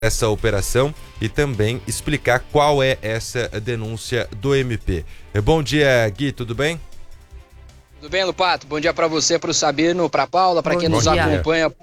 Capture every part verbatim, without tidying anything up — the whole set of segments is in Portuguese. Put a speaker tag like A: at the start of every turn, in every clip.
A: essa operação e também explicar qual é essa denúncia do M P. Bom dia, Gui, tudo bem?
B: Tudo bem, Lupato? Bom dia para você, para o Sabino, para a Paula, para quem nos acompanha.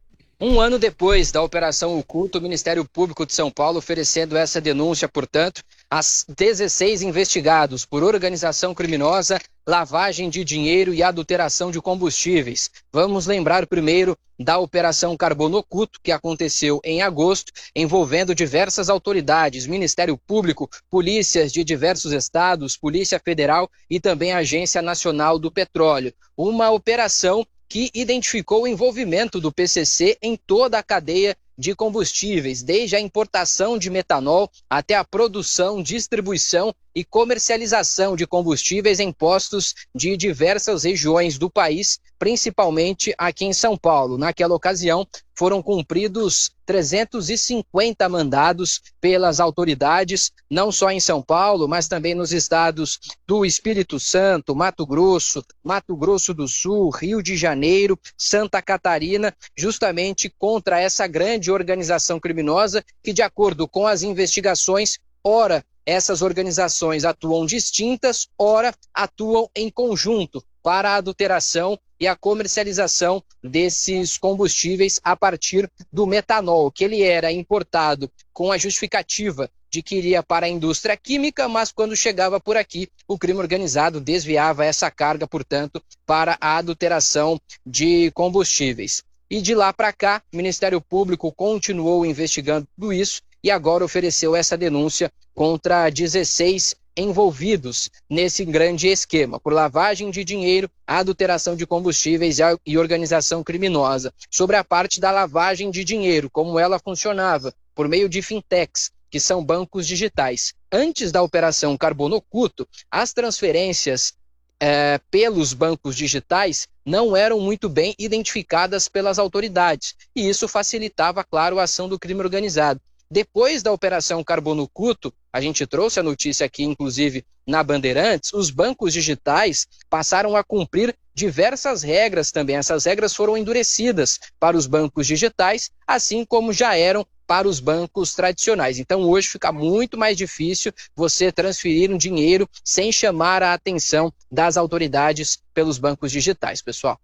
B: Um ano depois da Operação Oculto, o Ministério Público de São Paulo oferecendo essa denúncia, portanto, às dezesseis investigados por organização criminosa, lavagem de dinheiro e adulteração de combustíveis. Vamos lembrar primeiro da Operação Carbono Oculto, que aconteceu em agosto, envolvendo diversas autoridades, Ministério Público, polícias de diversos estados, Polícia Federal e também a Agência Nacional do Petróleo. Uma operação que identificou o envolvimento do P C C em toda a cadeia de combustíveis, desde a importação de metanol até a produção, distribuição e comercialização de combustíveis em postos de diversas regiões do país, principalmente aqui em São Paulo. Naquela ocasião, foram cumpridos trezentos e cinquenta mandados pelas autoridades, não só em São Paulo, mas também nos estados do Espírito Santo, Mato Grosso, Mato Grosso do Sul, Rio de Janeiro, Santa Catarina, justamente contra essa grande organização criminosa que, de acordo com as investigações, ora essas organizações atuam distintas, ora atuam em conjunto para a adulteração e a comercialização desses combustíveis a partir do metanol, que ele era importado com a justificativa de que iria para a indústria química, mas quando chegava por aqui, o crime organizado desviava essa carga, portanto, para a adulteração de combustíveis. E de lá para cá, o Ministério Público continuou investigando tudo isso e agora ofereceu essa denúncia contra dezesseis envolvidos nesse grande esquema, por lavagem de dinheiro, adulteração de combustíveis e organização criminosa. Sobre a parte da lavagem de dinheiro, como ela funcionava, por meio de fintechs, que são bancos digitais. Antes da Operação Carbono Oculto, as transferências É, pelos bancos digitais não eram muito bem identificadas pelas autoridades, e isso facilitava, claro, a ação do crime organizado. Depois da Operação Carbono Oculto, a gente trouxe a notícia aqui, inclusive, na Bandeirantes, os bancos digitais passaram a cumprir diversas regras também. Essas regras foram endurecidas para os bancos digitais, assim como já eram para os bancos tradicionais. Então hoje fica muito mais difícil você transferir um dinheiro sem chamar a atenção das autoridades pelos bancos digitais, pessoal.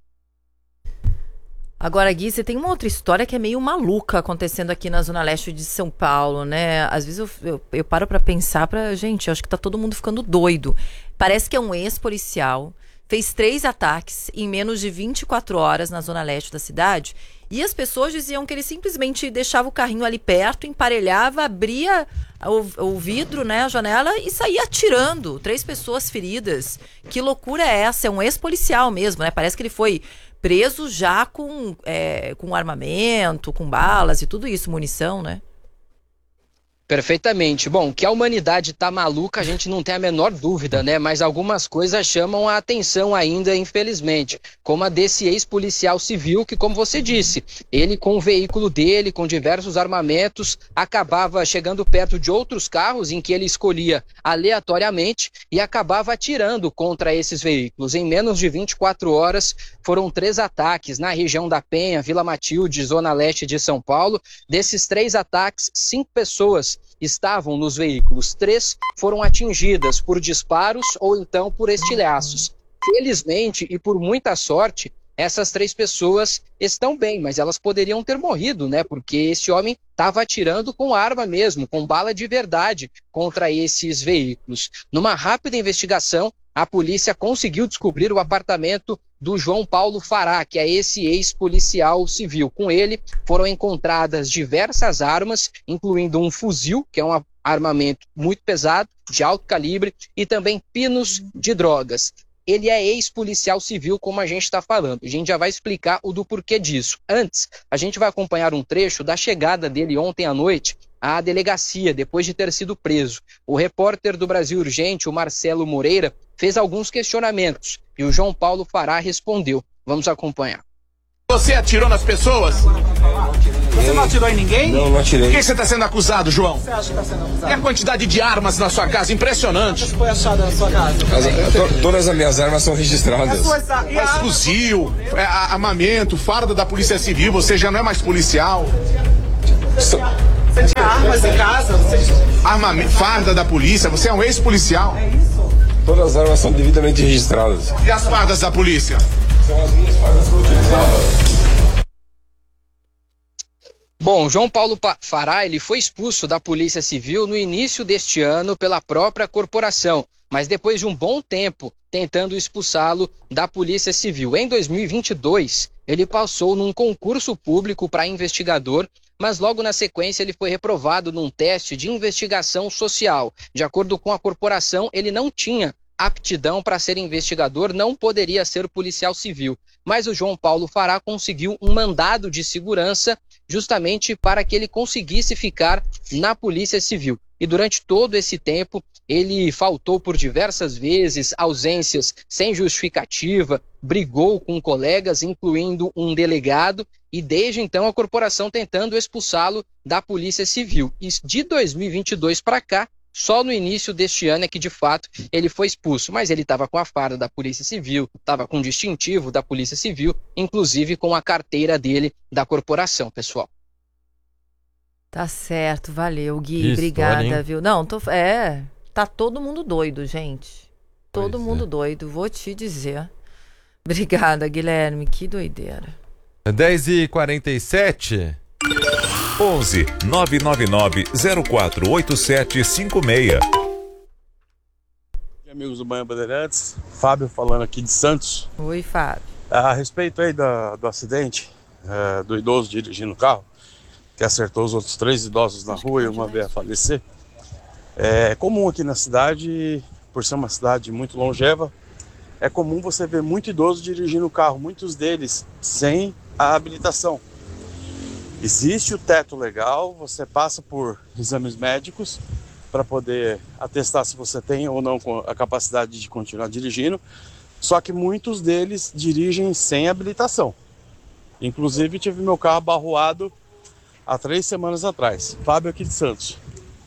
C: Agora, Gui, você tem uma outra história que é meio maluca acontecendo aqui na Zona Leste de São Paulo, né? Às vezes eu, eu, eu paro pra pensar, pra, gente, eu acho que tá todo mundo ficando doido. Parece que é um ex-policial, fez três ataques em menos de vinte e quatro horas na Zona Leste da cidade, e as pessoas diziam que ele simplesmente deixava o carrinho ali perto, emparelhava, abria o, o vidro, né, a janela, e saía atirando. Três pessoas feridas. Que loucura é essa? É um ex-policial mesmo, né? Parece que ele foi preso já com, é, com armamento, com balas e tudo isso, munição, né?
B: Perfeitamente. Bom, que a humanidade está maluca, a gente não tem a menor dúvida, né? Mas algumas coisas chamam a atenção ainda, infelizmente. Como a desse ex-policial civil que, como você disse, ele com o veículo dele, com diversos armamentos, acabava chegando perto de outros carros em que ele escolhia aleatoriamente e acabava atirando contra esses veículos. Em menos de vinte e quatro horas, foram três ataques na região da Penha, Vila Matilde, Zona Leste de São Paulo. Desses três ataques, cinco pessoas estavam nos veículos. Três foram atingidas por disparos ou então por estilhaços. Felizmente e por muita sorte, essas três pessoas estão bem, mas elas poderiam ter morrido, né? Porque esse homem estava atirando com arma mesmo, com bala de verdade contra esses veículos. Numa rápida investigação, a polícia conseguiu descobrir o apartamento do João Paulo Fará, que é esse ex-policial civil. Com ele foram encontradas diversas armas, incluindo um fuzil, que é um armamento muito pesado, de alto calibre, e também pinos de drogas. Ele é ex-policial civil, como a gente está falando. A gente já vai explicar o do porquê disso. Antes, a gente vai acompanhar um trecho da chegada dele ontem à noite à delegacia, depois de ter sido preso. O repórter do Brasil Urgente, o Marcelo Moreira, fez alguns questionamentos e o João Paulo Fará respondeu. Vamos acompanhar.
D: Você atirou nas pessoas? Você não atirou em ninguém?
E: Não, não atirei.
D: Por que você está sendo acusado, João?
E: Você acha que está sendo acusado?
D: E a quantidade de armas na sua casa? Impressionante.
E: Quantas foi achada na sua casa? As, to, todas as minhas armas são registradas.
D: Mas fuzil, é, armamento, farda da Polícia Civil, você já não é mais policial.
E: So,
D: Você armas em casa? Vocês... Armamento, farda da polícia? Você é um ex-policial?
E: É isso. Todas as armas são devidamente registradas.
D: E as fardas da polícia?
E: São as minhas fardas que eu utilizava.
B: Bom, João Paulo Fará, ele foi expulso da Polícia Civil no início deste ano pela própria corporação, mas depois de um bom tempo tentando expulsá-lo da Polícia Civil. Em dois mil e vinte e dois, ele passou num concurso público para investigador, mas logo na sequência ele foi reprovado num teste de investigação social. De acordo com a corporação, ele não tinha aptidão para ser investigador, não poderia ser policial civil. Mas o João Paulo Fará conseguiu um mandado de segurança justamente para que ele conseguisse ficar na Polícia Civil. E durante todo esse tempo, ele faltou por diversas vezes, ausências sem justificativa, brigou com colegas, incluindo um delegado, e desde então a corporação tentando expulsá-lo da Polícia Civil. E de dois mil e vinte e dois para cá, só no início deste ano é que, de fato, ele foi expulso. Mas ele estava com a farda da Polícia Civil, estava com o distintivo da Polícia Civil, inclusive com a carteira dele da corporação, pessoal.
C: Tá certo, valeu, Gui.
A: Que
C: Obrigada,
A: história,
C: viu? Não, tô, é, tá todo mundo doido, gente. Todo
A: Pois
C: mundo
A: é.
C: doido, vou te dizer. Obrigada, Guilherme, que doideira.
A: dez e quarenta e sete.
F: onze nove nove nove zero quatro oito sete cinco seis.
G: Amigos do Manhã Bandeirantes, Fábio falando aqui de Santos.
C: Oi, Fábio.
G: A respeito aí da, do acidente é, do idoso dirigindo o carro, que acertou os outros três idosos na rua e uma veio a falecer. É comum aqui na cidade, por ser uma cidade muito longeva, é comum você ver muito idoso dirigindo o carro, muitos deles sem a habilitação. Existe o teto legal, você passa por exames médicos para poder atestar se você tem ou não a capacidade de continuar dirigindo, só que muitos deles dirigem sem habilitação. Inclusive tive meu carro abarroado há três semanas atrás. Fábio aqui de Santos.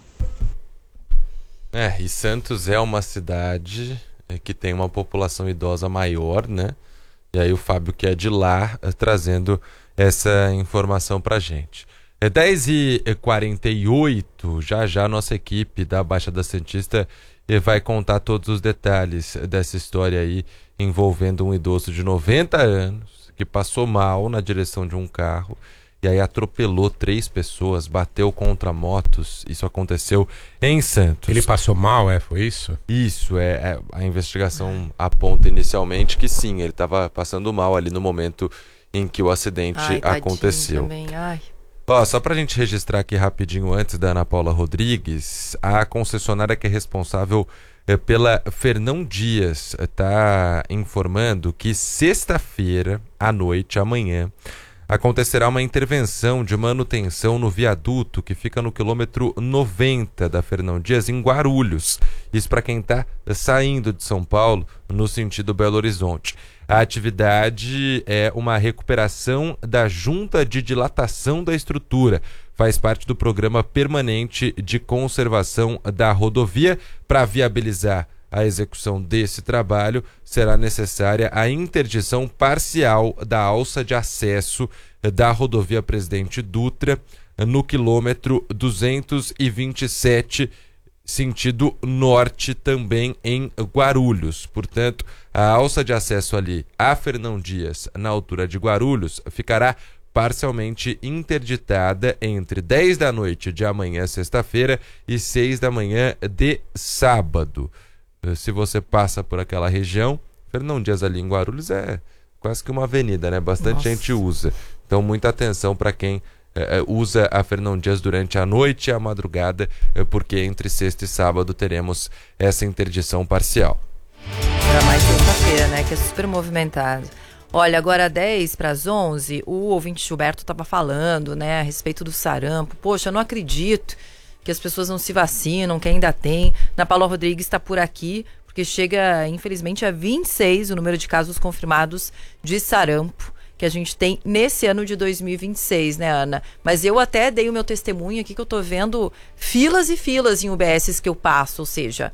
A: É, e Santos é uma cidade que tem uma população idosa maior, né? E aí o Fábio, que é de lá, trazendo essa informação pra gente. É dez e quarenta e oito, já já a nossa equipe da Baixada Santista vai contar todos os detalhes dessa história aí envolvendo um idoso de noventa anos que passou mal na direção de um carro e aí atropelou três pessoas, bateu contra motos. Isso aconteceu em Santos.
H: Ele passou mal, é? Foi isso?
A: Isso, é, é a investigação aponta inicialmente que sim, ele estava passando mal ali no momento em que o acidente
C: Ai,
A: aconteceu.
C: Também. Ai.
A: Ó, só pra gente registrar aqui rapidinho antes da Ana Paula Rodrigues, a concessionária que é responsável é, pela Fernão Dias está informando que sexta-feira à noite, amanhã, acontecerá uma intervenção de manutenção no viaduto que fica no quilômetro noventa da Fernão Dias, em Guarulhos. Isso para quem está saindo de São Paulo no sentido Belo Horizonte. A atividade é uma recuperação da junta de dilatação da estrutura. Faz parte do programa permanente de conservação da rodovia. Para viabilizar a execução desse trabalho, será necessária a interdição parcial da alça de acesso da rodovia Presidente Dutra no quilômetro duzentos e vinte e sete, sentido norte, também em Guarulhos. Portanto, a alça de acesso ali a Fernão Dias, na altura de Guarulhos, ficará parcialmente interditada entre dez da noite de amanhã, sexta-feira, e seis da manhã de sábado. Se você passa por aquela região, Fernão Dias ali em Guarulhos é quase que uma avenida, né? Bastante
C: Nossa.
A: gente usa. Então, muita atenção para quem eh, usa a Fernão Dias durante a noite e a madrugada, eh, porque entre sexta e sábado teremos essa interdição parcial.
C: Era mais sexta-feira, né? Que é super movimentado. Olha, agora dez para as onze, o ouvinte Gilberto estava falando, né, a respeito do sarampo. Poxa, eu não acredito que as pessoas não se vacinam, que ainda tem. Ana Paula Rodrigues está por aqui, porque chega, infelizmente, a vinte e seis o número de casos confirmados de sarampo que a gente tem nesse ano de dois mil e vinte e seis, né, Ana? Mas eu até dei o meu testemunho aqui, que eu tô vendo filas e filas em U B Ss que eu passo, ou seja,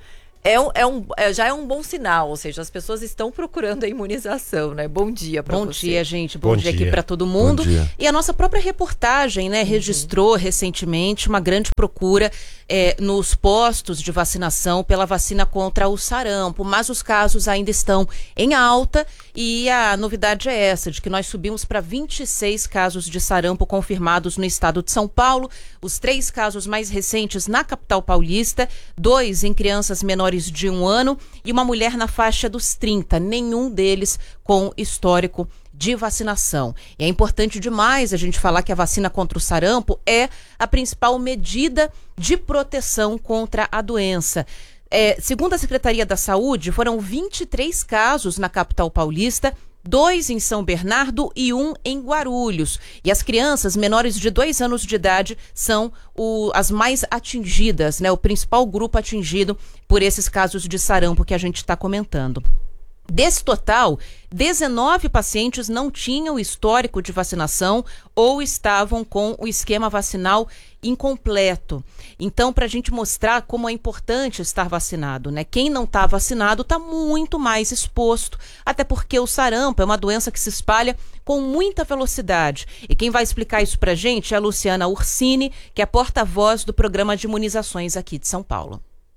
C: É um, é um, é, já é um bom sinal, ou seja, as pessoas estão procurando a imunização, né? Bom dia para você.
I: Bom dia, gente. Bom,
H: Bom
I: dia,
H: dia
I: aqui para todo mundo.
A: Bom dia.
I: E a nossa própria reportagem, né, registrou recentemente uma grande procura é, nos postos de vacinação pela vacina contra o sarampo, mas os casos ainda estão em alta e a novidade é essa, de que nós subimos para vinte e seis casos de sarampo confirmados no estado de São Paulo, os três casos mais recentes na capital paulista, dois em crianças menores de um ano e uma mulher na faixa dos trinta, nenhum deles com histórico de vacinação. E é importante demais a gente falar que a vacina contra o sarampo é a principal medida de proteção contra a doença. É, segundo a Secretaria da Saúde, foram vinte e três casos na capital paulista, dois em São Bernardo e um em Guarulhos. E as crianças menores de dois anos de idade são o, as mais atingidas, né? O principal grupo atingido por esses casos de sarampo que a gente está comentando. Desse total, dezenove pacientes não tinham histórico de vacinação ou estavam com o esquema vacinal incompleto. Então, para a gente mostrar como é importante estar vacinado, né? Quem não está vacinado está muito mais exposto, até porque o sarampo é uma doença que se espalha com muita velocidade. E quem vai explicar isso para a gente é a Luciana Ursini, que é porta-voz do programa de imunizações aqui de São Paulo.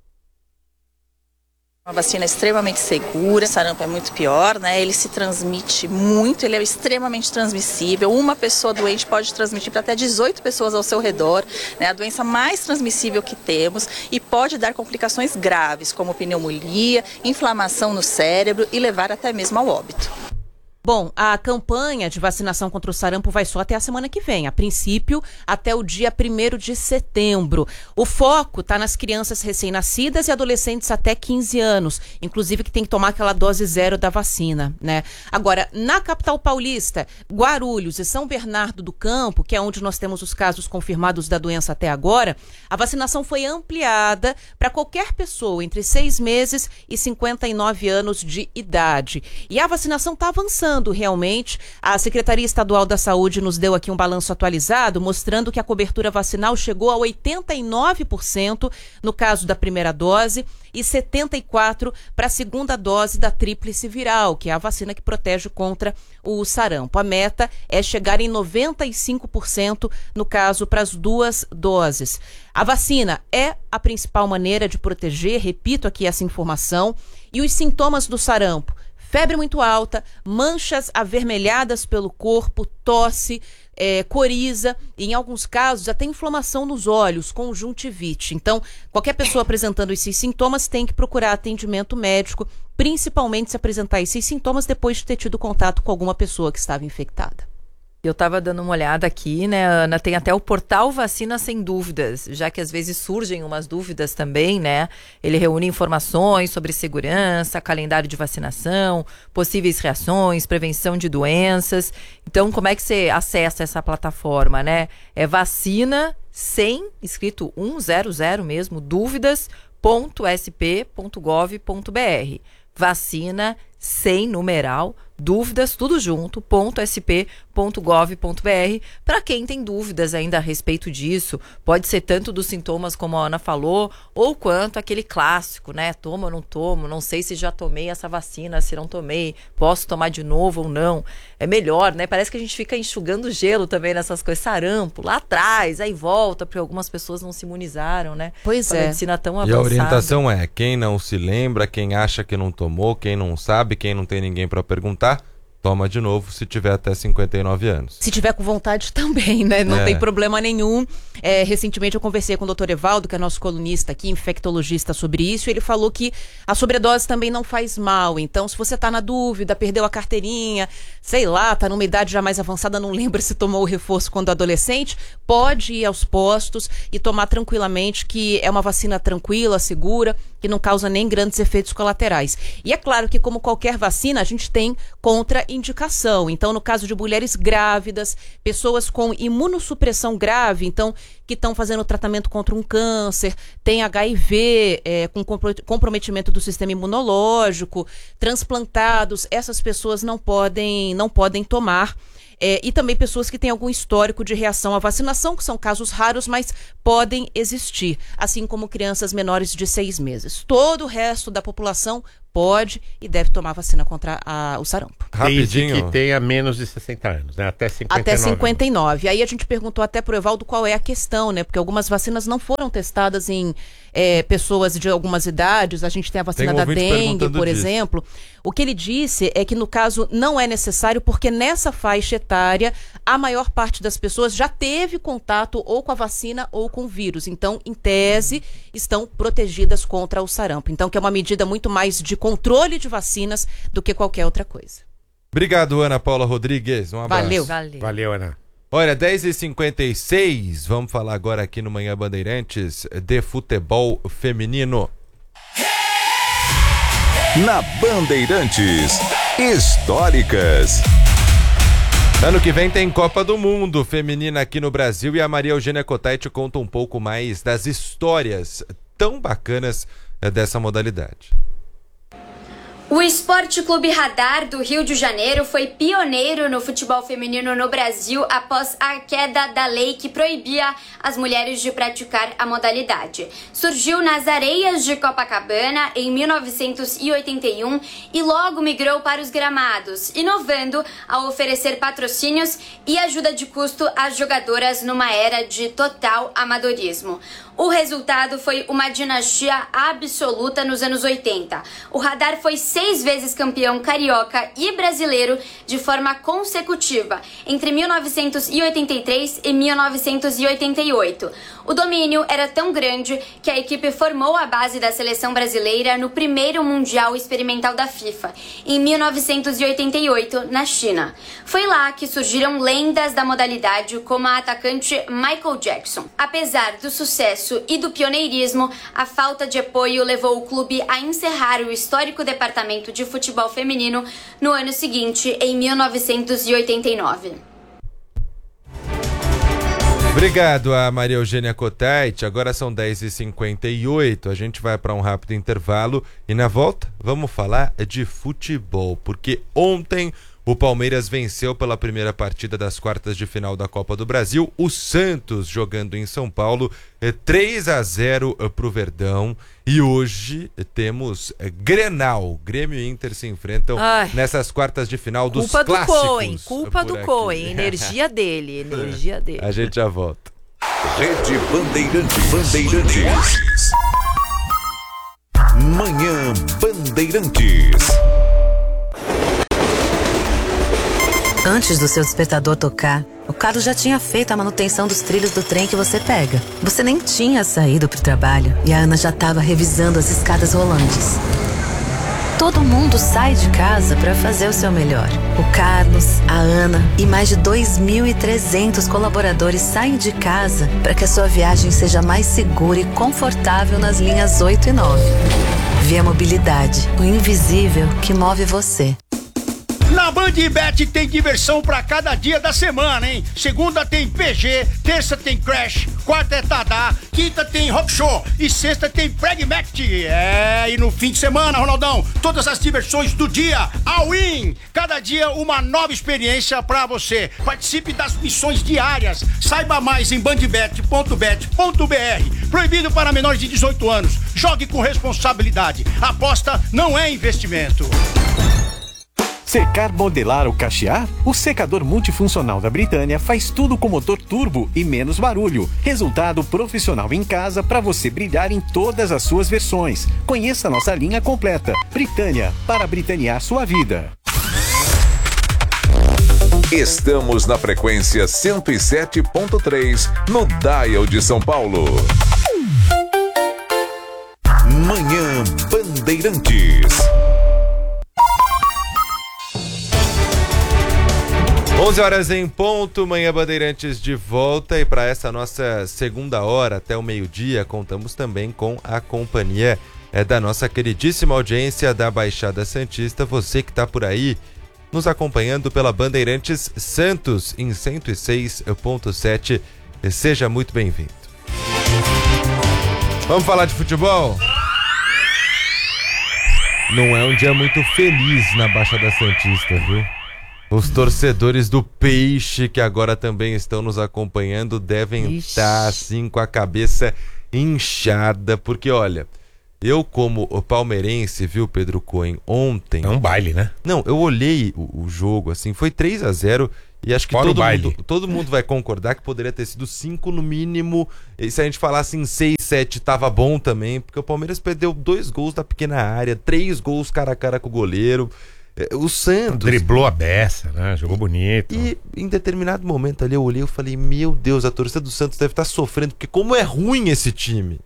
J: Uma vacina extremamente segura, sarampo é muito pior, né? Ele se transmite muito, ele é extremamente transmissível. Uma pessoa doente pode transmitir para até dezoito pessoas ao seu redor, né? A doença mais transmissível que temos e pode dar complicações graves, como pneumonia, inflamação no cérebro e levar até mesmo ao óbito.
I: Bom, a campanha de vacinação contra o sarampo vai só até a semana que vem, a princípio até o dia primeiro de setembro. O foco está nas crianças recém-nascidas e adolescentes até quinze anos, inclusive que tem que tomar aquela dose zero da vacina, né? Agora, na capital paulista, Guarulhos e São Bernardo do Campo, que é onde nós temos os casos confirmados da doença até agora, a vacinação foi ampliada para qualquer pessoa entre seis meses e cinquenta e nove anos de idade. E a vacinação está avançando. Realmente, a Secretaria Estadual da Saúde nos deu aqui um balanço atualizado, mostrando que a cobertura vacinal chegou a oitenta e nove por cento no caso da primeira dose e setenta e quatro por cento para a segunda dose da tríplice viral, que é a vacina que protege contra o sarampo. A meta é chegar em noventa e cinco por cento no caso para as duas doses. A vacina é a principal maneira de proteger, repito aqui essa informação, e os sintomas do sarampo: febre muito alta, manchas avermelhadas pelo corpo, tosse, é, coriza e, em alguns casos, até inflamação nos olhos, conjuntivite. Então, qualquer pessoa apresentando esses sintomas tem que procurar atendimento médico, principalmente se apresentar esses sintomas depois de ter tido contato com alguma pessoa que estava infectada.
C: Eu estava dando uma olhada aqui, né, Ana? Tem até o portal Vacina Sem Dúvidas, já que às vezes surgem umas dúvidas também, né? Ele reúne informações sobre segurança, calendário de vacinação, possíveis reações, prevenção de doenças. Então, como é que você acessa essa plataforma, né? É vacina sem, escrito cem mesmo, dúvidas ponto s p ponto gov ponto b r. Vacina sem numeral, dúvidas, tudo junto, ponto s p ponto gov ponto b r. Para quem tem dúvidas ainda a respeito disso, pode ser tanto dos sintomas, como a Ana falou, ou quanto aquele clássico, né? Tomo ou não tomo, não sei se já tomei essa vacina, se não tomei, posso tomar de novo ou não. É melhor, né? Parece que a gente fica enxugando gelo também nessas coisas, sarampo, lá atrás, aí volta, porque algumas pessoas não se imunizaram, né?
I: Pois
C: a
I: é.
C: medicina tão
A: E
C: avançada.
A: a orientação é: quem não se lembra, quem acha que não tomou, quem não sabe, quem não tem ninguém para perguntar, toma de novo se tiver até cinquenta e nove anos.
I: Se tiver com vontade também, né? Não
A: É.
I: tem problema nenhum. É, recentemente eu conversei com o doutor Evaldo, que é nosso colunista aqui, infectologista, sobre isso, e ele falou que a sobredose também não faz mal. Então, se você tá na dúvida, perdeu a carteirinha, sei lá, tá numa idade já mais avançada, não lembra se tomou o reforço quando adolescente, pode ir aos postos e tomar tranquilamente, que é uma vacina tranquila, segura, que não causa nem grandes efeitos colaterais. E é claro que, como qualquer vacina, a gente tem contraindicação. Então, no caso de mulheres grávidas, pessoas com imunossupressão grave, então, que estão fazendo tratamento contra um câncer, tem H I V, é, com comprometimento do sistema imunológico, transplantados, essas pessoas não podem, não podem tomar. é, e também pessoas que têm algum histórico de reação à vacinação, que são casos raros, mas podem existir, assim como crianças menores de seis meses. Todo o resto da população pode e deve tomar vacina contra a, o sarampo.
H: Rapidinho. Desde que tenha menos de sessenta anos, né? Até cinquenta e nove.
I: Até cinquenta e nove. Aí a gente perguntou até pro Evaldo qual é a questão, né? Porque algumas vacinas não foram testadas em é, pessoas de algumas idades. A gente tem a vacina tem um da dengue, por disso. exemplo. O que ele disse é que no caso não é necessário porque nessa faixa etária a maior parte das pessoas já teve contato ou com a vacina ou com o vírus. Então, em tese, estão protegidas contra o sarampo. Então, que é uma medida muito mais de controle de vacinas do que qualquer outra coisa.
A: Obrigado, Ana Paula Rodrigues. Um abraço.
I: Valeu.
C: Valeu,
H: Valeu Ana.
A: Olha, dez e cinquenta e seis, vamos falar agora aqui no Manhã Bandeirantes de futebol feminino.
F: Na Bandeirantes, históricas.
A: Ano que vem tem Copa do Mundo feminina aqui no Brasil e a Maria Eugênia Cotete conta um pouco mais das histórias tão bacanas dessa modalidade.
K: O Esporte Clube Radar do Rio de Janeiro foi pioneiro no futebol feminino no Brasil após a queda da lei que proibia as mulheres de praticar a modalidade. Surgiu nas areias de Copacabana em mil novecentos e oitenta e um e logo migrou para os gramados, inovando ao oferecer patrocínios e ajuda de custo às jogadoras numa era de total amadorismo. O resultado foi uma dinastia absoluta nos anos oitenta. O Radar foi seis vezes campeão carioca e brasileiro de forma consecutiva, entre mil novecentos e oitenta e três e mil novecentos e oitenta e oito. O domínio era tão grande que a equipe formou a base da seleção brasileira no primeiro Mundial Experimental da FIFA, em mil novecentos e oitenta e oito, na China. Foi lá que surgiram lendas da modalidade como a atacante Michael Jackson. Apesar do sucesso e do pioneirismo, a falta de apoio levou o clube a encerrar o histórico departamento de futebol feminino no ano seguinte, em mil novecentos e oitenta e nove.
A: Obrigado a Maria Eugênia Cotete. Agora são dez e cinquenta e oito. A gente vai para um rápido intervalo e na volta vamos falar de futebol, porque ontem o Palmeiras venceu pela primeira partida das quartas de final da Copa do Brasil. O Santos jogando em São Paulo, três a zero para o Verdão. E hoje temos Grenal. Grêmio e Inter se enfrentam Ai, nessas quartas de final dos
C: culpa
A: clássicos.
C: Do Coen, culpa do Coen, energia dele, energia dele.
A: A gente já volta.
F: Rede Bandeirantes. Bandeirantes. Manhã Bandeirantes.
L: Antes do seu despertador tocar, o Carlos já tinha feito a manutenção dos trilhos do trem que você pega. Você nem tinha saído pro trabalho e a Ana já estava revisando as escadas rolantes. Todo mundo sai de casa para fazer o seu melhor. O Carlos, a Ana e mais de dois mil e trezentos colaboradores saem de casa para que a sua viagem seja mais segura e confortável nas linhas oito e nove. Via Mobilidade, o invisível que move você.
D: Na BandBet tem diversão pra cada dia da semana, hein? Segunda tem P G, terça tem Crash, quarta é Tadá, quinta tem Rock Show e sexta tem Pragmatic. É, e no fim de semana, Ronaldão, todas as diversões do dia, all in! Cada dia uma nova experiência pra você. Participe das missões diárias. Saiba mais em bandbet ponto bet ponto b r. Proibido para menores de dezoito anos. Jogue com responsabilidade. Aposta não é investimento.
M: Secar, modelar ou cachear? O secador multifuncional da Britânia faz tudo com motor turbo e menos barulho. Resultado profissional em casa para você brilhar em todas as suas versões. Conheça nossa linha completa. Britânia, para britanear sua vida.
F: Estamos na frequência cento e sete ponto três no Dial de São Paulo. Manhã Bandeirantes.
A: onze horas em ponto, Manhã Bandeirantes de volta, e para essa nossa segunda hora até o meio-dia contamos também com a companhia é, da nossa queridíssima audiência da Baixada Santista, você que está por aí nos acompanhando pela Bandeirantes Santos em cento e seis ponto sete, seja muito bem-vindo. Vamos falar de futebol? Não é um dia muito feliz na Baixada Santista, viu? Os torcedores do Peixe, que agora também estão nos acompanhando, devem
C: Ixi.
A: estar assim com a cabeça inchada, porque olha, eu como o palmeirense, viu, Pedro Cohen, ontem...
H: É um baile, né?
A: Não, eu olhei o, o jogo, assim, foi três a zero e acho que todo mundo, todo mundo vai concordar que poderia ter sido cinco no mínimo, e se a gente falasse em seis, sete, tava bom também, porque o Palmeiras perdeu dois gols da pequena área, três gols cara a cara com o goleiro. O Santos...
H: Driblou a beça, né? Jogou bonito.
A: E em determinado momento ali eu olhei e falei, meu Deus, a torcida do Santos deve estar sofrendo, porque como é ruim esse time.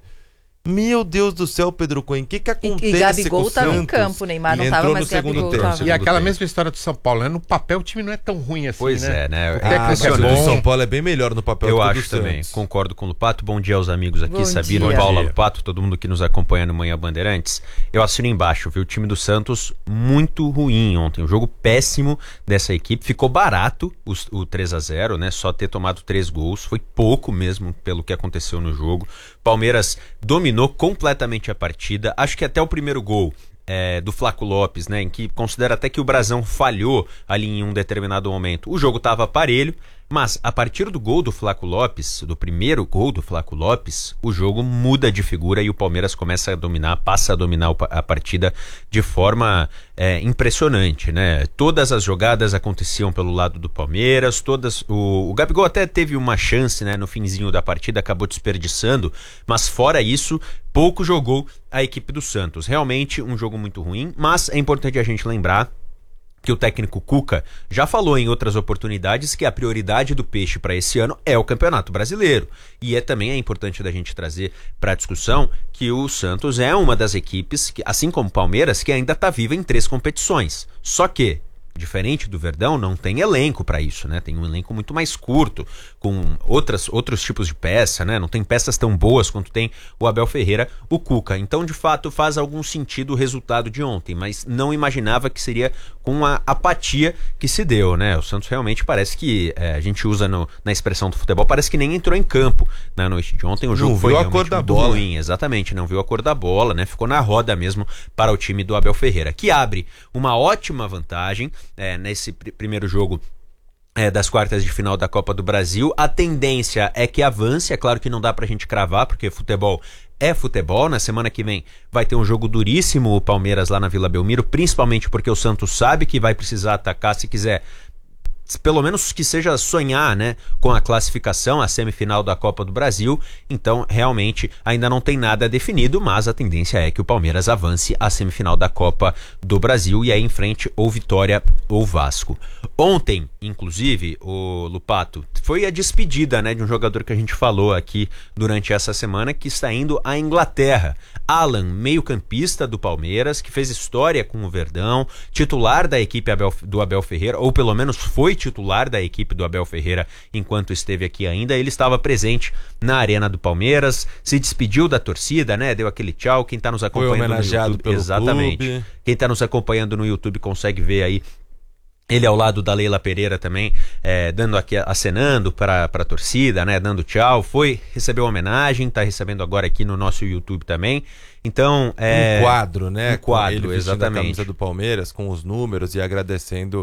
A: Meu Deus do céu, Pedro Cohen, o que que acontece
C: e, e Gabigol
A: com o
C: tava
A: Santos?
C: em campo, Neymar não
A: Entrou
C: tava, mas
A: no segundo
C: Gabigol
A: tempo.
C: tava.
H: E aquela
A: tempo.
H: mesma história do São Paulo, né? No papel o time não é tão ruim assim,
N: pois
H: né?
N: é, né?
H: O
N: É,
H: técnico
A: Ah,
H: é
A: mas o do
H: bom.
A: São Paulo é bem melhor no papel
N: Eu
A: do que o
N: acho
A: do
N: também,
A: Santos.
N: concordo com o Lupato. Bom dia aos amigos aqui,
C: Bom
N: Sabino,
C: dia.
N: Paula,
H: Bom dia.
N: Lupato, todo mundo que nos acompanha no Manhã Bandeirantes. Eu assino embaixo, viu? O time do Santos muito ruim ontem, um jogo péssimo dessa equipe, ficou barato o, o três a zero, né? Só ter tomado três gols, foi pouco mesmo pelo que aconteceu no jogo. Palmeiras dominou completamente a partida, acho que até o primeiro gol é, do Flaco Lopes, né, em que considera até que o Brasão falhou ali em um determinado momento. O jogo estava parelho, mas a partir do gol do Flaco Lopes, do primeiro gol do Flaco Lopes, o jogo muda de figura e o Palmeiras começa a dominar, passa a dominar a partida de forma é, impressionante, né? Todas as jogadas aconteciam pelo lado do Palmeiras, todas. O, o Gabigol até teve uma chance, né, no finzinho da partida, acabou desperdiçando, mas fora isso, pouco jogou a equipe do Santos. Realmente um jogo muito ruim, mas é importante a gente lembrar que o técnico Cuca já falou em outras oportunidades que a prioridade do Peixe para esse ano é o Campeonato Brasileiro. E é também é importante da gente trazer para a discussão que o Santos é uma das equipes, que, assim como o Palmeiras, que ainda está viva em três competições. Só que, diferente do Verdão, não tem elenco para isso, né? Tem um elenco muito mais curto, com outras, outros tipos de peça, né? Não tem peças tão boas quanto tem o Abel Ferreira, o Cuca. Então, de fato, faz algum sentido o resultado de ontem, mas não imaginava que seria com a apatia que se deu, né? O Santos realmente parece que, é, a gente usa no, na expressão do futebol, parece que nem entrou em campo na noite de ontem. O jogo
A: não
N: foi
A: viu a
N: realmente
A: cor da
N: muito
A: bola.
N: ruim, exatamente, não viu a cor da bola, né? Ficou na roda mesmo para o time do Abel Ferreira, que abre uma ótima vantagem É, nesse pr- primeiro jogo é, das quartas de final da Copa do Brasil. A tendência é que avance, é claro que não dá pra gente cravar, porque futebol é futebol. Na semana que vem vai ter um jogo duríssimo, o Palmeiras lá na Vila Belmiro, principalmente porque o Santos sabe que vai precisar atacar se quiser, pelo menos que seja sonhar, né, com a classificação, a semifinal da Copa do Brasil. Então, realmente, ainda não tem nada definido, mas a tendência é que o Palmeiras avance à semifinal da Copa do Brasil e aí em frente ou Vitória ou Vasco. Ontem, inclusive, o Lupato, foi a despedida, né, de um jogador que a gente falou aqui durante essa semana, que está indo à Inglaterra. Alan, meio-campista do Palmeiras, que fez história com o Verdão, titular da equipe Abel, do Abel Ferreira, ou pelo menos foi titular da equipe do Abel Ferreira enquanto esteve aqui ainda. Ele estava presente na Arena do Palmeiras, se despediu da torcida, né? Deu aquele tchau. Quem está nos acompanhando
A: foi homenageado
N: no YouTube,
A: pelo
N: exatamente.
A: clube.
N: Quem está nos acompanhando no YouTube consegue ver aí ele ao lado da Leila Pereira também, é, dando aqui, acenando para a torcida, né, dando tchau. Foi, recebeu homenagem, está recebendo agora aqui no nosso YouTube também. Então, é...
A: Um quadro, né?
N: Um quadro,
A: com ele vestindo
N: exatamente.
A: a camisa do Palmeiras, com os números e agradecendo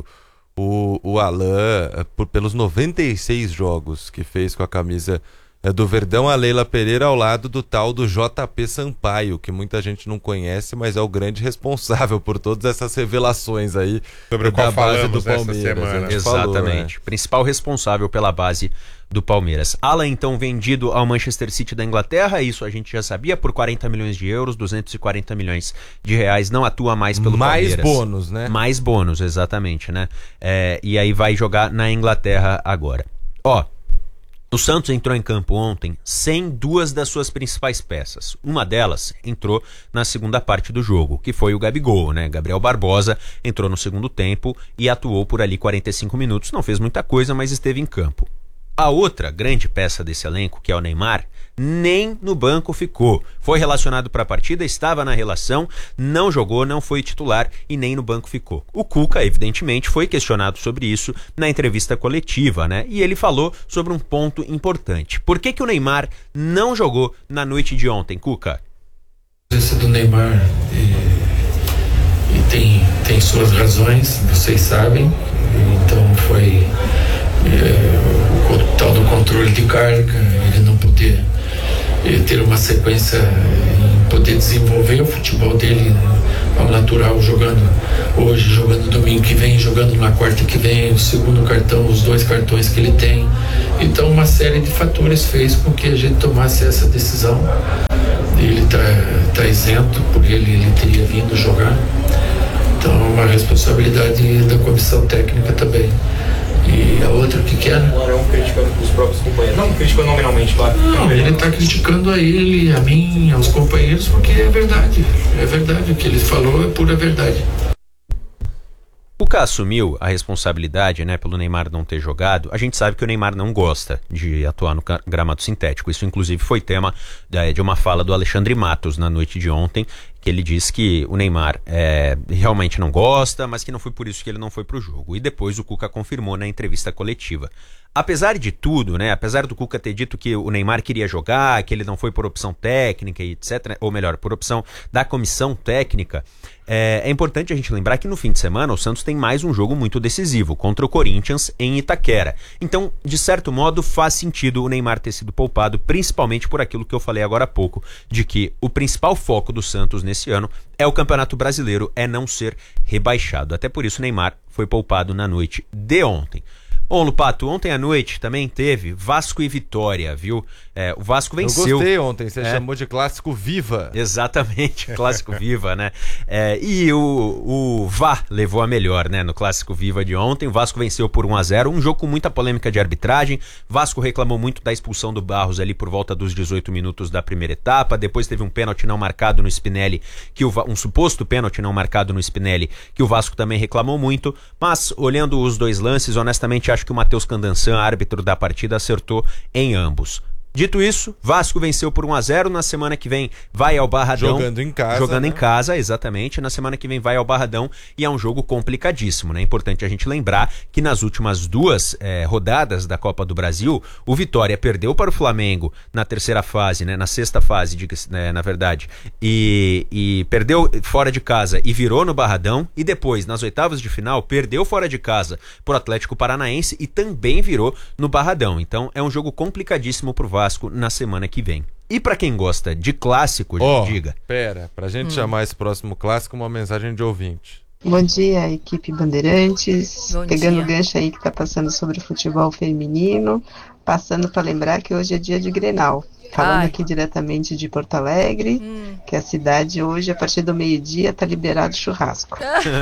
A: o, o Alan por, pelos noventa e seis jogos que fez com a camisa do Verdão. A Leila Pereira ao lado do tal do J P Sampaio, que muita gente não conhece, mas é o grande responsável por todas essas revelações aí
H: sobre o
A: da
H: qual
A: base do
H: falamos essa
A: Palmeiras.
H: semana.
N: Exatamente.
A: Falou, né?
N: Principal responsável pela base do Palmeiras. Alan, então, vendido ao Manchester City da Inglaterra, isso a gente já sabia, por quarenta milhões de euros, duzentos e quarenta milhões de reais, não atua mais pelo
A: mais
N: Palmeiras.
A: Mais bônus, né?
N: Mais bônus, exatamente, né? É, e aí vai jogar na Inglaterra agora. Ó, o Santos entrou em campo ontem sem duas das suas principais peças. Uma delas entrou na segunda parte do jogo, que foi o Gabigol, né? Gabriel Barbosa entrou no segundo tempo e atuou por ali quarenta e cinco minutos. Não fez muita coisa, mas esteve em campo. A outra grande peça desse elenco, que é o Neymar, nem no banco ficou. Foi relacionado para a partida, estava na relação, não jogou, não foi titular e nem no banco ficou. O Cuca, evidentemente, foi questionado sobre isso na entrevista coletiva, né? E ele falou sobre um ponto importante. Por que que o Neymar não jogou na noite de ontem, Cuca?
O: A presença do Neymar e, e tem, tem suas razões, vocês sabem. Então foi é, o tal do controle de carga, ele não poder é, ter uma sequência em poder desenvolver o futebol dele ao natural, jogando hoje, jogando domingo que vem, jogando na quarta que vem, o segundo cartão, os dois cartões que ele tem. Então uma série de fatores fez com que a gente tomasse essa decisão. Ele está tá isento, porque ele, ele teria vindo jogar. Então é uma responsabilidade da comissão técnica também. E a outra, o que que era? O Arão criticando os próprios companheiros. Não criticando nominalmente, claro. Não, ele está criticando a ele, a mim, aos companheiros, porque é verdade. É verdade. O que ele falou é pura verdade.
N: O Cuca assumiu a responsabilidade, né, pelo Neymar não ter jogado. A gente sabe que o Neymar não gosta de atuar no gramado sintético. Isso, inclusive, foi tema de uma fala do Alexandre Matos na noite de ontem, que ele disse que o Neymar é, realmente não gosta, mas que não foi por isso que ele não foi pro jogo. E depois o Cuca confirmou na entrevista coletiva. Apesar de tudo, né, apesar do Cuca ter dito que o Neymar queria jogar, que ele não foi por opção técnica e etcétera, ou melhor, por opção da comissão técnica, é, é importante a gente lembrar que no fim de semana o Santos tem mais um jogo muito decisivo, contra o Corinthians em Itaquera. Então, de certo modo, faz sentido o Neymar ter sido poupado, principalmente por aquilo que eu falei agora há pouco, de que o principal foco do Santos nesse ano é o Campeonato Brasileiro, é não ser rebaixado. Até por isso o Neymar foi poupado na noite de ontem. Bom, Lupato, ontem à noite também teve Vasco e Vitória, viu? É, o Vasco venceu.
A: Eu gostei ontem, você
N: é.
A: chamou de clássico Viva.
N: Exatamente, clássico Viva, né? É, e o, o V A levou a melhor, né? No clássico Viva de ontem, o Vasco venceu por um a zero, um jogo com muita polêmica de arbitragem. Vasco reclamou muito da expulsão do Barros ali por volta dos dezoito minutos da primeira etapa. Depois teve um pênalti não marcado no Spinelli, que o, um suposto pênalti não marcado no Spinelli, que o Vasco também reclamou muito. Mas, olhando os dois lances, honestamente, acho que o Matheus Candançan, árbitro da partida, acertou em ambos. Dito isso, Vasco venceu por um a zero. Na semana que vem vai ao Barradão.
A: Jogando em casa.
N: Jogando
A: né?
N: em casa, exatamente. Na semana que vem vai ao Barradão e é um jogo complicadíssimo, né? É importante a gente lembrar que nas últimas duas eh, rodadas da Copa do Brasil, o Vitória perdeu para o Flamengo na terceira fase, né? Na sexta fase, diga-se, né? Na verdade. E, e perdeu fora de casa e virou no Barradão. E depois, nas oitavas de final, perdeu fora de casa por Atlético Paranaense e também virou no Barradão. Então é um jogo complicadíssimo pro Vasco na semana que vem. E pra quem gosta de clássico,
A: oh,
N: diga.
A: Pera, pra gente
C: hum.
A: chamar esse próximo clássico, uma mensagem de ouvinte.
P: Bom dia, equipe Bandeirantes.
C: Bom
P: Pegando
C: dia.
P: o gancho aí que tá passando sobre o futebol feminino, passando para lembrar que hoje é dia de Grenal. Falando
C: Ai.
P: aqui diretamente de Porto Alegre,
C: Hum.
P: que a cidade hoje, a partir do meio-dia, tá liberado churrasco.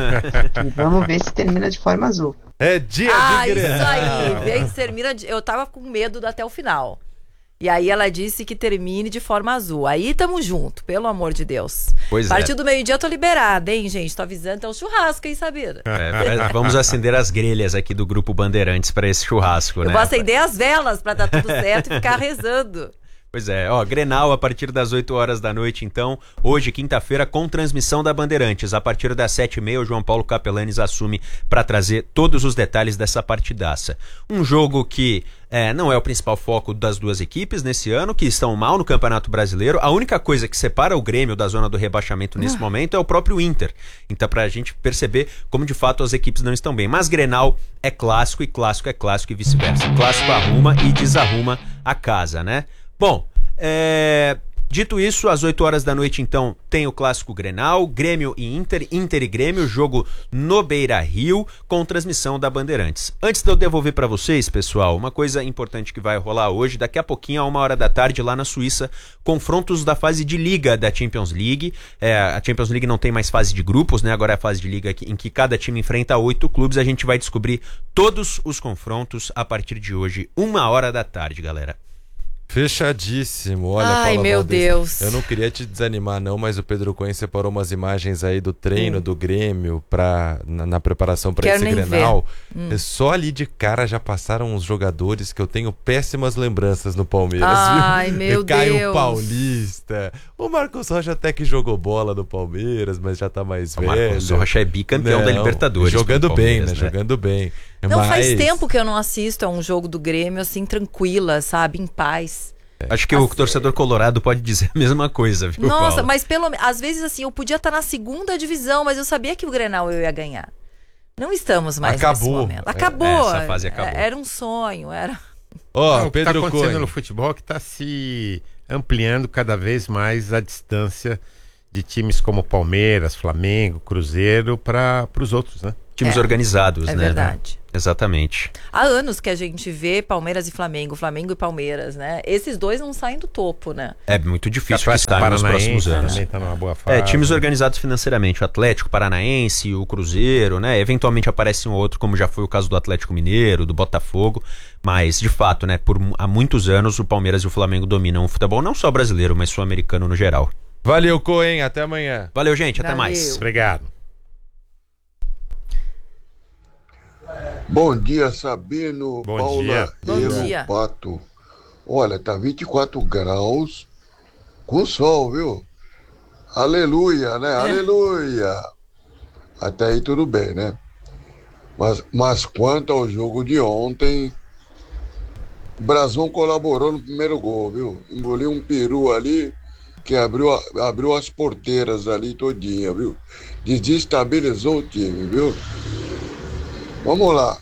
P: E vamos ver se termina de forma azul.
A: É dia
C: Ah,
A: de
C: isso
A: Grenal.
C: aí. Vem, termina de... Eu tava com medo até o final. E aí ela disse que termine de forma azul. Aí tamo junto, pelo amor de Deus.
N: Pois
C: a partir
N: é.
C: do meio-dia eu tô liberada, hein, gente? Tô avisando, então churrasco, hein, Sabina?
N: É, vamos acender as grelhas aqui do Grupo Bandeirantes para esse churrasco,
C: Eu
N: né?
C: vou acender as velas pra dar tudo certo e ficar rezando.
N: Pois é, ó, Grenal a partir das oito horas da noite, então, hoje, quinta-feira, com transmissão da Bandeirantes. A partir das sete e meia, o João Paulo Capelanes assume para trazer todos os detalhes dessa partidaça. Um jogo que é, não é o principal foco das duas equipes nesse ano, que estão mal no Campeonato Brasileiro. A única coisa que separa o Grêmio da zona do rebaixamento nesse ah. momento é o próprio Inter. Então, pra gente perceber como de fato as equipes não estão bem. Mas Grenal é clássico e clássico é clássico e vice-versa. Clássico arruma e desarruma a casa, né? Bom, é... dito isso, às oito horas da noite, então, tem o clássico Grenal, Grêmio e Inter, Inter e Grêmio, jogo no Beira-Rio, com transmissão da Bandeirantes. Antes de eu devolver para vocês, pessoal, uma coisa importante que vai rolar hoje, daqui a pouquinho, a uma hora da tarde, lá na Suíça, confrontos da fase de Liga da Champions League. É, a Champions League não tem mais fase de grupos, né? Agora é a fase de Liga em que cada time enfrenta oito clubes. A gente vai descobrir todos os confrontos a partir de hoje, uma hora da tarde, galera.
A: Fechadíssimo. Olha,
C: Ai,
A: Paula
C: meu
A: Valdez,
C: Deus.
A: eu não queria te desanimar não, mas o Pedro Cunha separou umas imagens aí do treino hum. do Grêmio pra, na, na preparação para esse Grenal. Hum. Só ali de cara já passaram uns jogadores que eu tenho péssimas lembranças no Palmeiras.
C: Ai,
A: viu?
C: meu
A: Caio
C: Deus.
A: Paulista. O Marcos Rocha até que jogou bola no Palmeiras, mas já tá mais
N: o
A: velho.
N: O Marcos Rocha é bicampeão
A: não,
N: da Libertadores.
A: Jogando bem, né? né? Jogando bem.
C: Não,
A: mas...
C: faz tempo que eu não assisto a um jogo do Grêmio assim, tranquila, sabe? Em paz.
N: Acho que assim, o torcedor colorado pode dizer a mesma coisa, viu,
C: Nossa,
N: Paulo?
C: mas pelo às vezes assim, eu podia estar na segunda divisão, mas eu sabia que o Grenal eu ia ganhar. Não estamos mais
A: acabou.
C: nesse momento. Acabou.
N: É, essa fase acabou.
C: Era um sonho, era...
H: Ó, oh, o que
A: Pedro
H: está acontecendo
A: Cunha.
H: no futebol é que está se ampliando cada vez mais a distância de times como Palmeiras, Flamengo, Cruzeiro para os outros, né?
N: Times
C: É,
N: organizados,
C: é
N: né?
C: verdade.
N: Exatamente.
C: Há anos que a gente vê Palmeiras e Flamengo, Flamengo e Palmeiras, né? Esses dois não saem do topo, né?
N: É muito difícil
H: Atlético
N: estar nos
H: Paranaense
N: próximos anos.
H: também tá numa boa fase.
N: É, times organizados financeiramente, o Atlético Paranaense, o Cruzeiro, né? Eventualmente aparece um outro, como já foi o caso do Atlético Mineiro, do Botafogo, mas de fato, né, por há muitos anos o Palmeiras e o Flamengo dominam o futebol não só brasileiro, mas sul-americano no geral.
A: Valeu, Coen, até amanhã.
N: Valeu, gente, até
C: Valeu.
N: mais.
H: Obrigado.
Q: Bom dia, Sabino,
H: Bom
Q: Paula
H: dia.
C: Bom
Q: e
C: dia.
Q: o Pato. Olha, tá vinte e quatro graus com sol, viu? Aleluia, né? Aleluia. Até aí tudo bem, né? Mas, mas quanto ao jogo de ontem, o Brasão colaborou no primeiro gol, viu? Engoliu um peru ali que abriu, a- abriu as porteiras ali todinha, viu? Desestabilizou o time, viu? Vamos lá.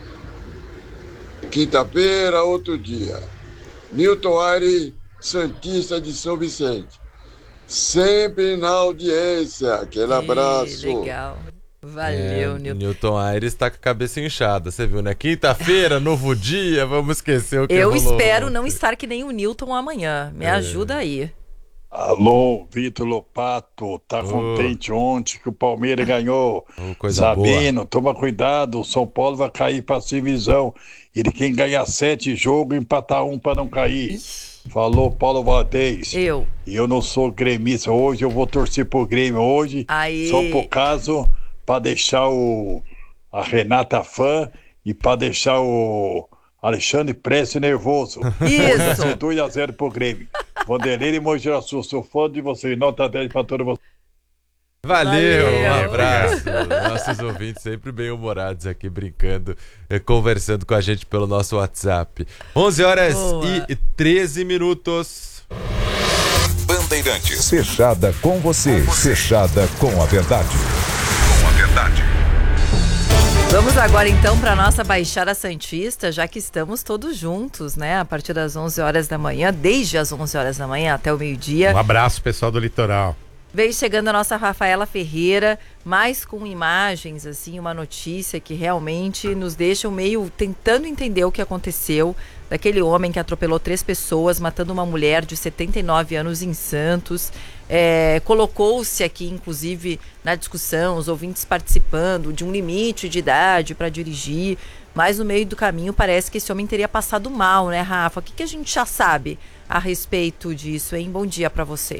Q: Quinta-feira, outro dia. Newton Aire, Santista de São Vicente. Sempre na audiência. Aquele abraço.
C: Ih, legal. Valeu,
A: É,
C: Nilton.
A: Newton Aires tá com a cabeça inchada, você viu, né? Quinta-feira, novo dia, vamos esquecer o que
C: Eu
A: rolou
C: espero
A: ontem.
C: não estar que nem o Nilton amanhã. Me
A: É.
C: ajuda aí.
R: Alô, Vitor Lopato, tá
A: Ô.
R: contente ontem que o Palmeiras ganhou.
A: Ô, coisa
R: Sabino, toma cuidado, o São Paulo vai cair pra divisão. Ele quer ganhar sete jogos e empatar um pra não cair. Falou Paulo Valdez.
C: Eu.
R: E eu não sou gremista hoje, eu vou torcer pro Grêmio hoje.
C: Aí.
R: Só por caso, pra deixar o a Renata fã e pra deixar o Alexandre Prestes nervoso. Hoje vai ser dois a zero pro Grêmio. Vanderlei e Mogi Guaçu, sou fã de vocês. Nota dez pra todo mundo.
A: Valeu,
C: Valeu.
A: um abraço. Nossos ouvintes sempre bem humorados aqui, brincando, eh, conversando com a gente pelo nosso WhatsApp. onze horas
C: Boa.
A: e treze minutos.
F: Bandeirantes.
S: Fechada com você, fechada com a verdade.
F: Com a verdade.
C: Vamos agora então para nossa Baixada Santista, já que estamos todos juntos, né? A partir das onze horas da manhã, desde as onze horas da manhã até o meio-dia.
H: Um abraço, pessoal do litoral.
C: Veio chegando a nossa Rafaela Ferreira, mais com imagens, assim, uma notícia que realmente nos deixa meio tentando entender o que aconteceu daquele homem que atropelou três pessoas, matando uma mulher de setenta e nove anos em Santos. É, colocou-se aqui, inclusive, na discussão, os ouvintes participando de um limite de idade para dirigir, mas no meio do caminho parece que esse homem teria passado mal, né, Rafa? O que, que a gente já sabe a respeito disso, hein? Bom dia para você.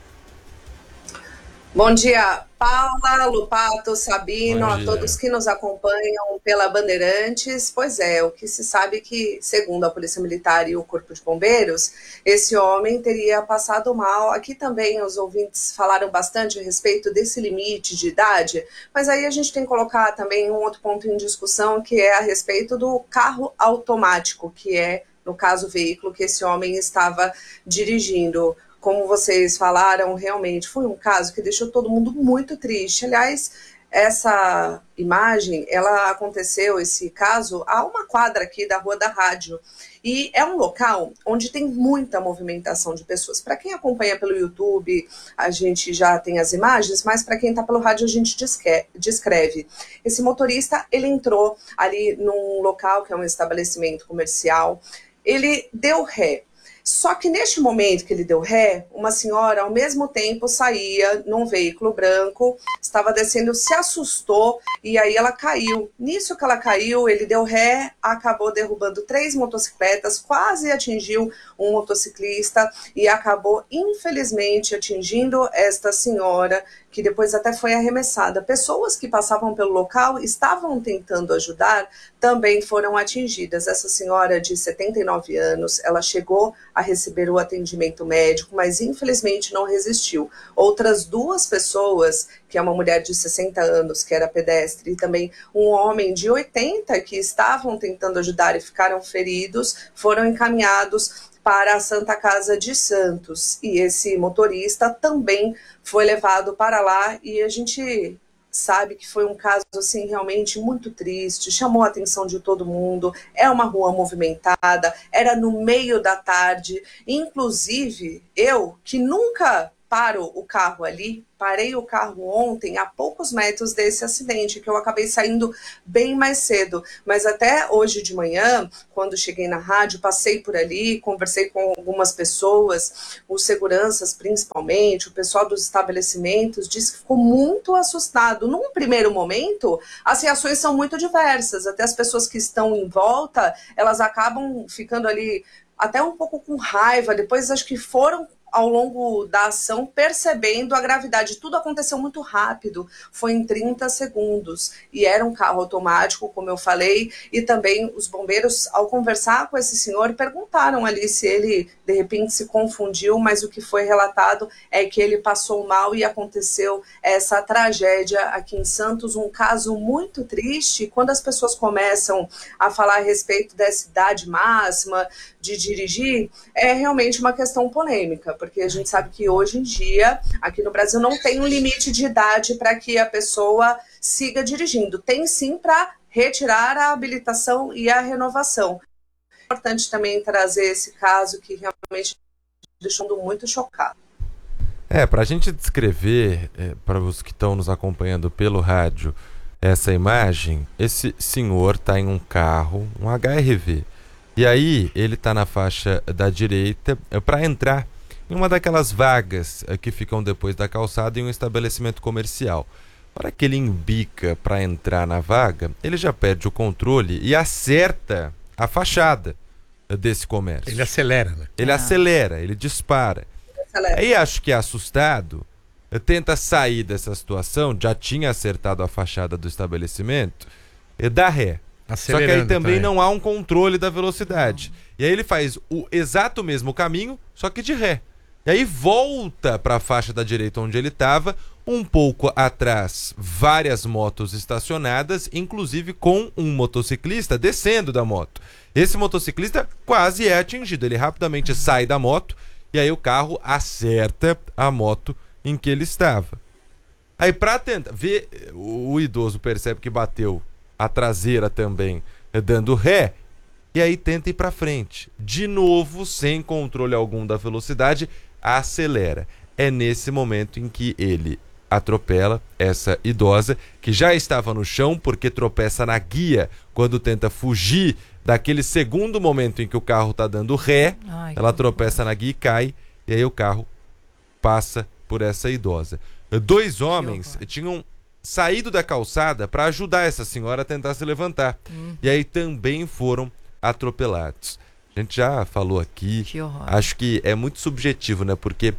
T: Bom dia, Paula, Lupato, Sabino,
A: Bom
T: a
A: dia.
T: todos que nos acompanham pela Bandeirantes. Pois é, o que se sabe é que, segundo a Polícia Militar e o Corpo de Bombeiros, esse homem teria passado mal. Aqui também os ouvintes falaram bastante a respeito desse limite de idade, mas aí a gente tem que colocar também um outro ponto em discussão, que é a respeito do carro automático, que é, no caso, o veículo que esse homem estava dirigindo. Como vocês falaram, realmente foi um caso que deixou todo mundo muito triste. Aliás, essa imagem, ela aconteceu, esse caso, a uma quadra aqui da Rua da Rádio. E é um local onde tem muita movimentação de pessoas. Para quem acompanha pelo YouTube, a gente já tem as imagens, mas para quem está pelo rádio, a gente descreve. Esse motorista, ele entrou ali num local que é um estabelecimento comercial, ele deu ré. Só que neste momento que ele deu ré, uma senhora ao mesmo tempo saía num veículo branco, estava descendo, se assustou e aí ela caiu. Nisso que ela caiu, ele deu ré, acabou derrubando três motocicletas, quase atingiu um motociclista e acabou, infelizmente, atingindo esta senhora, que depois até foi arremessada. Pessoas que passavam pelo local estavam tentando ajudar, também foram atingidas. Essa senhora de setenta e nove anos, ela chegou a receber o atendimento médico, mas infelizmente não resistiu. Outras duas pessoas, que é uma mulher de sessenta anos, que era pedestre, e também um homem de oitenta, que estavam tentando ajudar e ficaram feridos, foram encaminhados para a Santa Casa de Santos. E esse motorista também foi levado para lá, e a gente sabe que foi um caso assim realmente muito triste, chamou a atenção de todo mundo, é uma rua movimentada, era no meio da tarde, inclusive eu, que nunca paro o carro ali, parei o carro ontem a poucos metros desse acidente, que eu acabei saindo bem mais cedo, mas até hoje de manhã, quando cheguei na rádio, passei por ali, conversei com algumas pessoas, os seguranças principalmente, o pessoal dos estabelecimentos, disse que ficou muito assustado. Num primeiro momento, as reações são muito diversas, até as pessoas que estão em volta, elas acabam ficando ali até um pouco com raiva, depois acho que foram ao longo da ação, percebendo a gravidade. Tudo aconteceu muito rápido, foi em trinta segundos, e era um carro automático, como eu falei, e também os bombeiros, ao conversar com esse senhor, perguntaram ali se ele, de repente, se confundiu, mas o que foi relatado é que ele passou mal e aconteceu essa tragédia aqui em Santos, um caso muito triste. Quando as pessoas começam a falar a respeito dessa idade máxima de dirigir, é realmente uma questão polêmica, porque a gente sabe que hoje em dia, aqui no Brasil, não tem um limite de idade para que a pessoa siga dirigindo. Tem sim para retirar a habilitação e a renovação. É importante também trazer esse caso que realmente deixou muito chocado.
A: É, para a gente descrever, é, para os que estão nos acompanhando pelo rádio, essa imagem, esse senhor está em um carro, um H R V, e aí ele está na faixa da direita é, para entrar em uma daquelas vagas que ficam depois da calçada em um estabelecimento comercial. Para que ele embica para entrar na vaga, ele já perde o controle e acerta a fachada desse comércio.
H: Ele acelera, né?
A: Ele ah. acelera, ele dispara.
T: Ele acelera.
A: Aí acho que assustado, tenta sair dessa situação, já tinha acertado a fachada do estabelecimento, e dá ré. Só que aí também não há um controle da velocidade. E aí ele faz o exato mesmo caminho, só que de ré. E aí volta para a faixa da direita onde ele estava, um pouco atrás, várias motos estacionadas, inclusive com um motociclista descendo da moto. Esse motociclista quase é atingido, ele rapidamente sai da moto e aí o carro acerta a moto em que ele estava. Aí para tentar ver, o idoso percebe que bateu a traseira também, dando ré, e aí tenta ir para frente. De novo, sem controle algum da velocidade, acelera. É nesse momento em que ele atropela essa idosa, que já estava no chão porque tropeça na guia quando tenta fugir daquele segundo momento em que o carro está dando ré. Ai, ela tropeça na guia e cai, e aí o carro passa por essa idosa. Dois homens tinham saído da calçada para ajudar essa senhora a tentar se levantar. Hum. E aí também foram atropelados. A gente já falou aqui, que acho que é muito subjetivo, né? Porque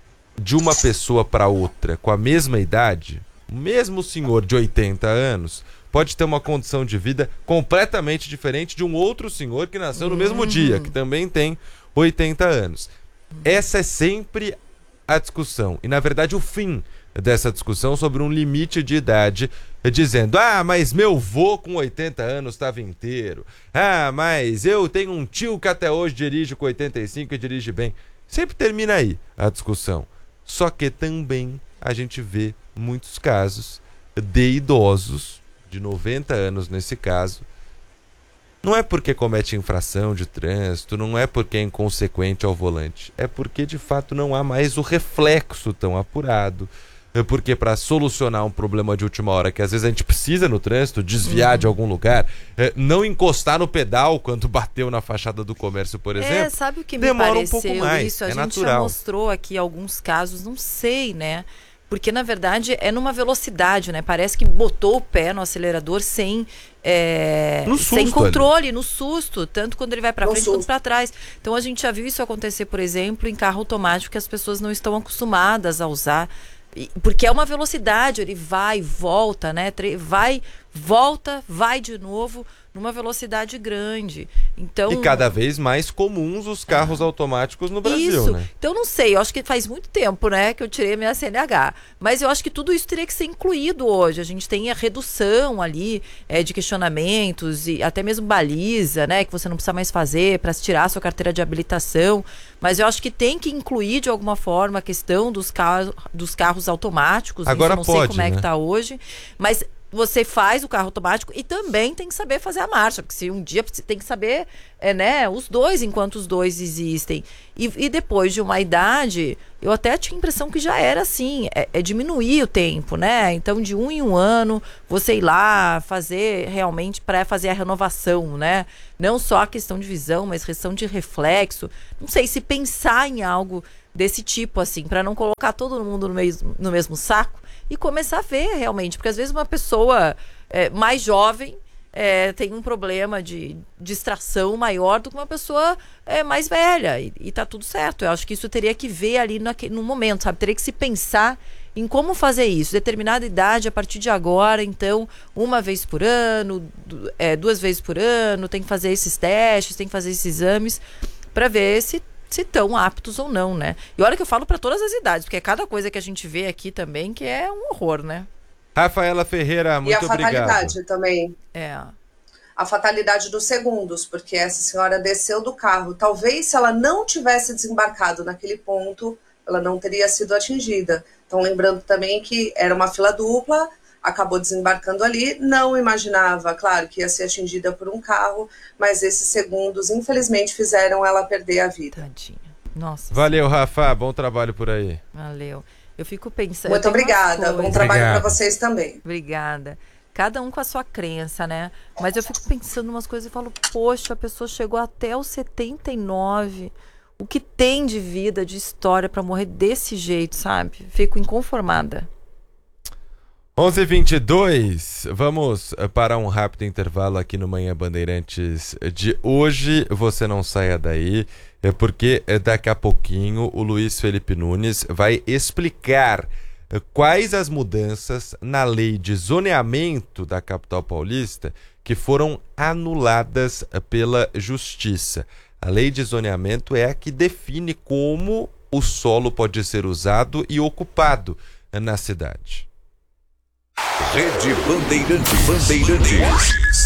A: de uma pessoa para outra com a mesma idade, o mesmo senhor de oitenta anos pode ter uma condição de vida completamente diferente de um outro senhor que nasceu no mesmo dia, que também tem oitenta anos. Essa é sempre a discussão, e na verdade o fim dessa discussão sobre um limite de idade, dizendo, ah, mas meu vô com oitenta anos estava inteiro, ah, mas eu tenho um tio que até hoje dirige com oitenta e cinco e dirige bem. Sempre termina aí a discussão. Só que também a gente vê muitos casos de idosos, de noventa anos nesse caso, não é porque comete infração de trânsito, não é porque é inconsequente ao volante, é porque de fato não há mais o reflexo tão apurado, é porque para solucionar um problema de última hora que às vezes a gente precisa no trânsito, desviar uhum. de algum lugar, é, não encostar no pedal quando bateu na fachada do comércio, por exemplo,
C: é, sabe o que me
A: demora
C: pareceu
A: um pouco mais,
C: isso? A
A: é
C: gente
A: natural.
C: Já mostrou aqui alguns casos, não sei, né? Porque, na verdade, é numa velocidade, né? Parece que botou o pé no acelerador sem, é,
A: no susto,
C: sem controle,
A: ali.
C: no susto, tanto quando ele vai para
T: No
C: frente
T: susto.
C: quanto para trás. Então, a gente já viu isso acontecer, por exemplo, em carro automático que as pessoas não estão acostumadas a usar. E, porque é uma velocidade, ele vai, volta, né? Vai volta, vai de novo numa velocidade grande. Então,
A: e cada vez mais comuns os carros ah, automáticos no Brasil,
C: isso.
A: né?
C: Então, não sei, eu acho que faz muito tempo, né, que eu tirei a minha C N H. Mas eu acho que tudo isso teria que ser incluído hoje. A gente tem a redução ali é, de questionamentos e até mesmo baliza, né, que você não precisa mais fazer para tirar a sua carteira de habilitação. Mas eu acho que tem que incluir de alguma forma a questão dos, carro, dos carros automáticos.
A: Agora
C: isso eu não
A: pode,
C: sei como
A: né?
C: é que tá hoje. Mas você faz o carro automático e também tem que saber fazer a marcha, porque se um dia tem que saber, é, né, os dois enquanto os dois existem. E, e depois de uma idade, eu até tinha a impressão que já era assim, é, é diminuir o tempo, né? Então, de um em um ano, você ir lá fazer realmente para fazer a renovação, né? Não só a questão de visão, mas questão de reflexo. Não sei se pensar em algo desse tipo, assim, para não colocar todo mundo no mesmo, no mesmo saco. E começar a ver realmente, porque às vezes uma pessoa é, mais jovem é, tem um problema de distração maior do que uma pessoa é, mais velha, e, e tá tudo certo. Eu acho que isso teria que ver ali naque, no momento, sabe? Teria que se pensar em como fazer isso. Determinada idade, a partir de agora, então, uma vez por ano, é, duas vezes por ano, tem que fazer esses testes, tem que fazer esses exames, para ver se se estão aptos ou não, né? E olha que eu falo para todas as idades, porque é cada coisa que a gente vê aqui também que é um horror, né?
A: Rafaela Ferreira, muito obrigado.
T: E a fatalidade obrigado. também.
C: É.
T: A fatalidade dos segundos, porque essa senhora desceu do carro. Talvez se ela não tivesse desembarcado naquele ponto, ela não teria sido atingida. Então, lembrando também que era uma fila dupla, acabou desembarcando ali, não imaginava, claro, que ia ser atingida por um carro, mas esses segundos, infelizmente, fizeram ela perder a vida.
C: Tadinha. Nossa.
A: Valeu, Rafa, bom trabalho por aí.
C: Valeu. Eu fico pensando...
T: Muito obrigada, bom trabalho para vocês também.
C: Obrigada. Cada um com a sua crença, né? Mas eu fico pensando umas coisas e falo, poxa, a pessoa chegou até os setenta e nove, o que tem de vida, de história para morrer desse jeito, sabe? Fico inconformada.
A: onze e vinte e dois, vamos para um rápido intervalo aqui no Manhã Bandeirantes de hoje. Você não saia daí, porque daqui a pouquinho o Luiz Felipe Nunes vai explicar quais as mudanças na lei de zoneamento da capital paulista que foram anuladas pela Justiça. A lei de zoneamento é a que define como o solo pode ser usado e ocupado na cidade.
F: Rede Bandeirantes. Bandeirantes.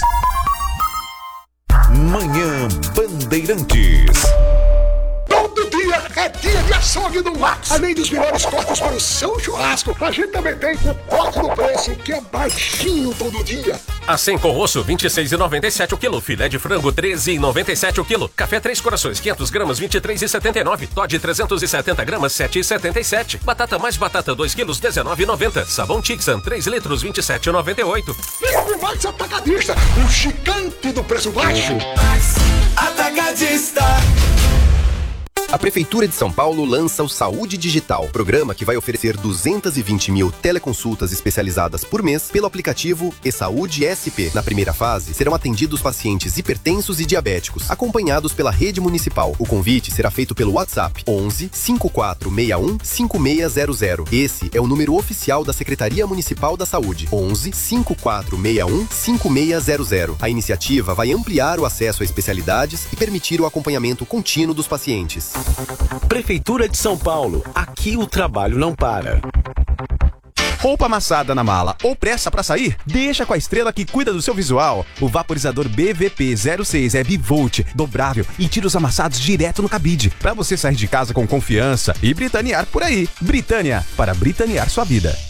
F: Manhã Bandeirantes.
D: Todo dia é dia de açougue do Max. Além dos melhores cortes para o seu churrasco, a gente também tem o corte do preço, que é baixinho todo dia.
U: Assim com osso, vinte e seis reais e noventa e sete centavos o quilo. Filé de frango, treze reais e noventa e sete centavos o quilo. Café Três Corações, quinhentas gramas, vinte e três reais e setenta e nove centavos. Todd, trezentas e setenta gramas, sete reais e setenta e sete centavos. Batata mais batata, dois quilos, dezenove reais e noventa centavos. Sabão Tixan, três litros, vinte e sete reais e noventa e oito centavos.
D: Vem pro Max Atacadista, um gigante do preço baixo.
V: Atacadista. A Prefeitura de São Paulo lança o Saúde Digital, programa que vai oferecer duzentas e vinte mil teleconsultas especializadas por mês pelo aplicativo eSaúde S P. Na primeira fase, serão atendidos pacientes hipertensos e diabéticos, acompanhados pela rede municipal. O convite será feito pelo WhatsApp onze, cinco quatro seis um, cinco seis zero zero. Esse é o número oficial da Secretaria Municipal da Saúde, onze, cinco quatro seis um, cinco seis zero zero. A iniciativa vai ampliar o acesso a especialidades e permitir o acompanhamento contínuo dos pacientes.
M: Prefeitura de São Paulo. Aqui o trabalho não para. Roupa amassada na mala ou pressa pra sair? Deixa com a Estrela que cuida do seu visual. O vaporizador B V P zero seis é bivolt, dobrável e tira os amassados direto no cabide. Pra você sair de casa com confiança e britanear por aí. Britânia, para britanear sua vida.